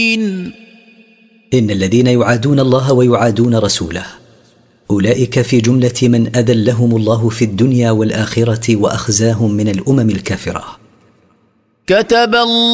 إن الذين يعادون الله ويعادون رسوله أولئك في جملة من أذلهم الله في الدنيا والآخرة وأخزاهم من الأمم الكافرة. كتب الله